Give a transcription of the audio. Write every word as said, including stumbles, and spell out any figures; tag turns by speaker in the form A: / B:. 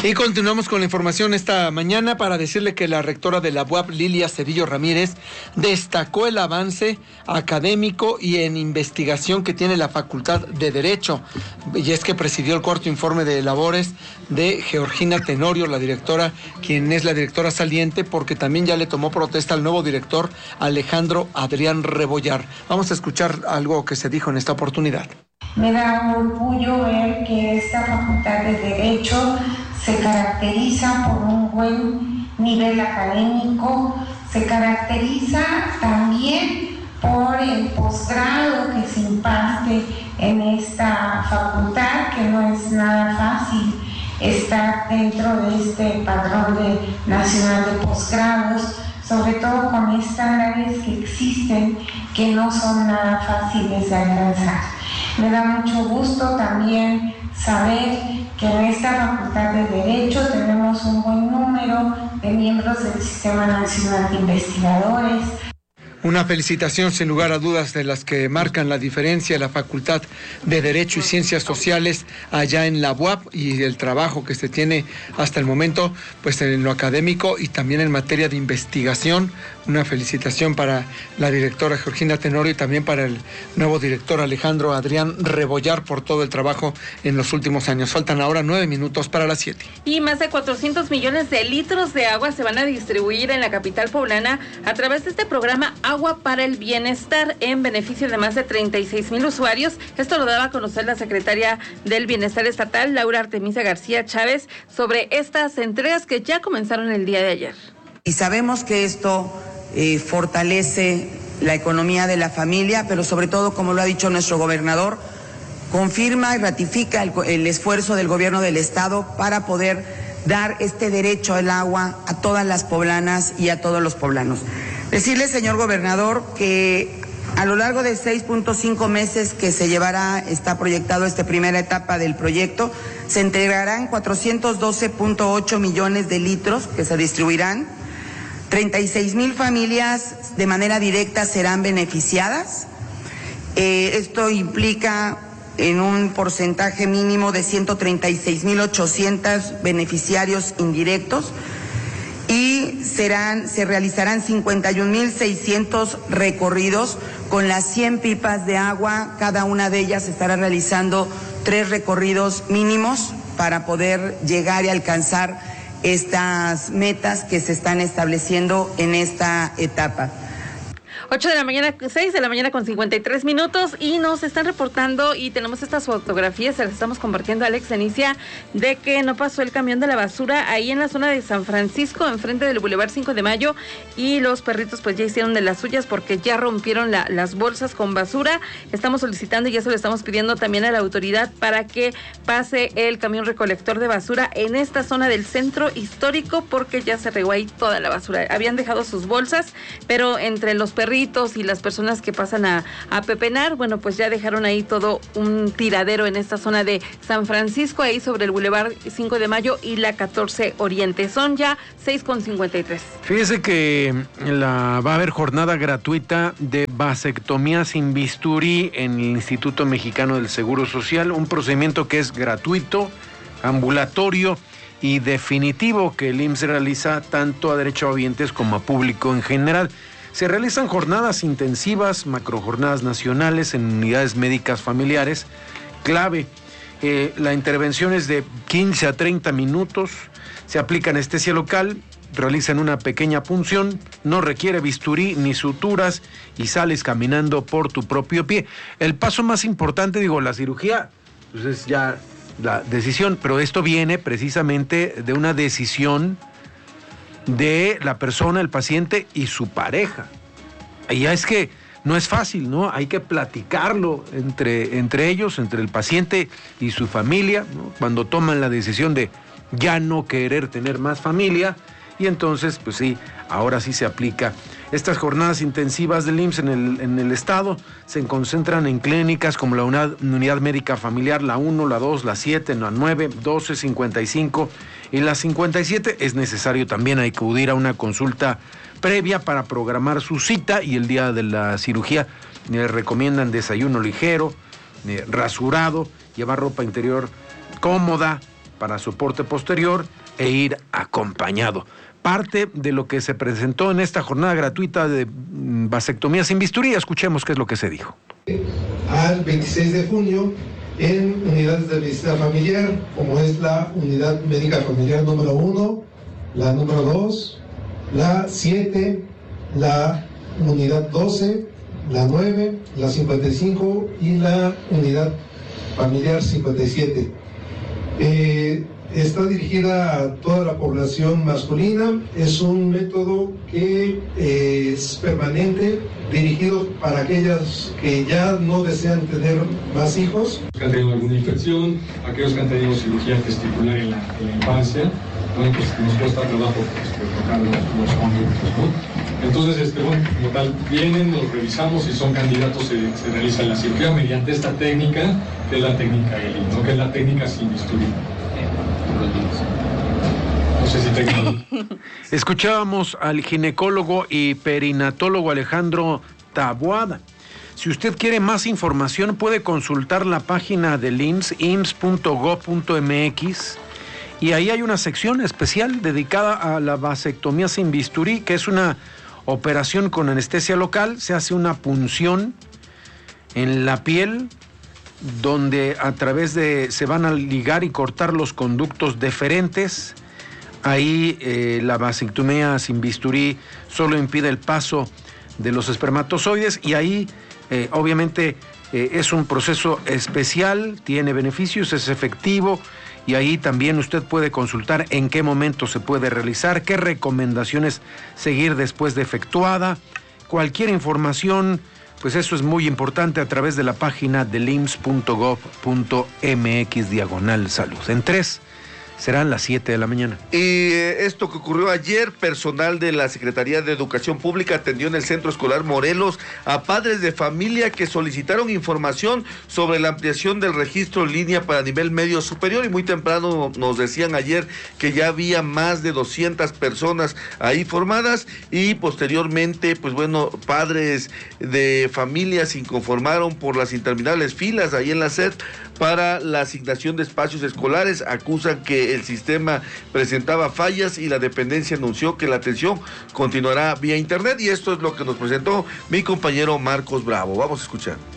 A: Y continuamos con la información esta mañana para decirle que la rectora de la U A P, Lilia Cedillo Ramírez, destacó el avance académico y en investigación que tiene la Facultad de Derecho. Y es que presidió el cuarto informe de labores de Georgina Tenorio, la directora, quien es la directora saliente, porque también ya le tomó protesta al nuevo director Alejandro Adrián Rebollar. Vamos a escuchar algo que se dijo en esta oportunidad.
B: Me da un orgullo ver que esta Facultad de Derecho se caracteriza por un buen nivel académico, se caracteriza también por el posgrado que se imparte en esta facultad, que no es nada fácil estar dentro de este padrón de, nacional de posgrados, sobre todo con estándares que existen que no son nada fáciles de alcanzar. Me da mucho gusto también saber que en esta Facultad de Derecho tenemos un buen número de miembros del Sistema Nacional de Investigadores.
A: Una felicitación sin lugar a dudas de las que marcan la diferencia, la Facultad de Derecho y Ciencias Sociales allá en la U A P y el trabajo que se tiene hasta el momento, pues en lo académico y también en materia de investigación. Una felicitación para la directora Georgina Tenorio y también para el nuevo director Alejandro Adrián Rebollar por todo el trabajo en los últimos años. Faltan ahora nueve minutos para las siete.
C: Y más de cuatrocientos millones de litros de agua se van a distribuir en la capital poblana a través de este programa Agua para el Bienestar en beneficio de más de treinta y seis mil usuarios. Esto lo daba a conocer la secretaria del Bienestar Estatal, Laura Artemisa García Chávez, sobre estas entregas que ya comenzaron el día de ayer.
D: Y sabemos que esto eh, fortalece la economía de la familia, pero sobre todo, como lo ha dicho nuestro gobernador, confirma y ratifica el, el esfuerzo del gobierno del estado para poder dar este derecho al agua a todas las poblanas y a todos los poblanos. Decirle, señor gobernador, que a lo largo de seis punto cinco meses que se llevará, está proyectado esta primera etapa del proyecto, se entregarán cuatrocientos doce punto ocho millones de litros que se distribuirán. treinta y seis mil familias de manera directa serán beneficiadas. Eh, esto implica en un porcentaje mínimo de ciento treinta y seis mil ochocientos beneficiarios indirectos. Y serán, se realizarán cincuenta y un mil seiscientos recorridos con las cien pipas de agua. Cada una de ellas estará realizando tres recorridos mínimos para poder llegar y alcanzar estas metas que se están estableciendo en esta etapa.
C: ocho de la mañana, seis de la mañana con cincuenta y tres minutos y nos están reportando y tenemos estas fotografías, se las estamos compartiendo a Alex Enicia, de que no pasó el camión de la basura ahí en la zona de San Francisco, enfrente del Boulevard cinco de mayo, y los perritos pues ya hicieron de las suyas porque ya rompieron la, las bolsas con basura. Estamos solicitando y ya se lo estamos pidiendo también a la autoridad para que pase el camión recolector de basura en esta zona del centro histórico porque ya se regó ahí toda la basura. Habían dejado sus bolsas, pero entre los perritos y las personas que pasan a, a pepenar, bueno, pues ya dejaron ahí todo un tiradero en esta zona de San Francisco, ahí sobre el Boulevard cinco de mayo y la catorce Oriente. Son ya seis con cincuenta y tres.
E: Fíjese que la, va a haber jornada gratuita de vasectomía sin bisturí en el Instituto Mexicano del Seguro Social, un procedimiento que es gratuito, ambulatorio y definitivo que el I M S S realiza tanto a derechohabientes como a público en general. Se realizan jornadas intensivas, macrojornadas nacionales en unidades médicas familiares. Clave, eh, la intervención es de quince a treinta minutos, se aplica anestesia local, realizan una pequeña punción, no requiere bisturí ni suturas y sales caminando por tu propio pie. El paso más importante, digo, la cirugía, pues es ya la decisión, pero esto viene precisamente de una decisión de la persona, el paciente y su pareja. Y ya es que no es fácil, ¿no? Hay que platicarlo entre, entre ellos, entre el paciente y su familia, ¿no? Cuando toman la decisión de ya no querer tener más familia, y entonces, pues sí, ahora sí se aplica. Estas jornadas intensivas del I M S S en el, en el estado se concentran en clínicas como la unidad, unidad médica familiar, la uno, la dos, la siete, la nueve, doce, cincuenta y cinco y la cincuenta y siete. Es necesario también acudir a una consulta previa para programar su cita, y el día de la cirugía eh, recomiendan desayuno ligero, eh, rasurado, llevar ropa interior cómoda, para soporte posterior e ir acompañado. Parte de lo que se presentó en esta jornada gratuita de vasectomía sin bisturí. Escuchemos qué es lo que se dijo.
F: Al veintiséis de junio en unidades de medicina familiar, como es la unidad médica familiar número uno, la número dos, la siete, la unidad doce, la nueve, la cincuenta y cinco y la unidad familiar cincuenta y siete. Eh, está dirigida a toda la población masculina, es un método que eh, es permanente, dirigido para aquellas que ya no desean tener más hijos.
G: Que han tenido alguna infección, aquellos que han tenido cirugía testicular en la, en la infancia, bueno, pues nos cuesta trabajo pues, tocar los, los cónyuges, ¿no? Entonces, este, bueno, como tal, vienen, los revisamos y son candidatos, se, se realiza la cirugía mediante esta técnica, que es la técnica E L I, ¿no? Que es la técnica sin bisturí. No sé si tengo...
E: Escuchábamos al ginecólogo y perinatólogo Alejandro Taboada. Si usted quiere más información, puede consultar la página del I M S S, I M S S punto gob punto m x, y ahí hay una sección especial dedicada a la vasectomía sin bisturí, que es una operación con anestesia local. Se hace una punción en la piel, donde a través de se van a ligar y cortar los conductos deferentes. Ahí eh, la vasectomía sin bisturí solo impide el paso de los espermatozoides, y ahí eh, obviamente eh, es un proceso especial, tiene beneficios, es efectivo, y ahí también usted puede consultar en qué momento se puede realizar, qué recomendaciones seguir después de efectuada. Cualquier información, pues eso es muy importante, a través de la página del I M S S punto gob punto m x diagonal salud. En tres serán las siete de la mañana.
H: Y eh, esto que ocurrió ayer, personal de la Secretaría de Educación Pública atendió en el Centro Escolar Morelos a padres de familia que solicitaron información sobre la ampliación del registro en línea para nivel medio superior, y muy temprano nos decían ayer que ya había más de doscientas personas ahí formadas, y posteriormente, pues bueno, padres de familia se inconformaron por las interminables filas ahí en la S E D para la asignación de espacios escolares. Acusan que el sistema presentaba fallas y la dependencia anunció que la atención continuará vía internet, y esto es lo que nos presentó mi compañero Marcos Bravo. Vamos a escuchar.